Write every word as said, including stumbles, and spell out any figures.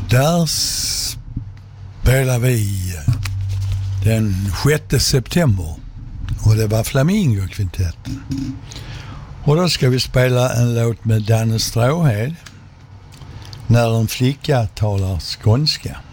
Där spelar vi den sjätte september och det var Flamingo-kvintetten. Och då ska vi spela en låt med Danne Stråhed, När en flicka talar skånska.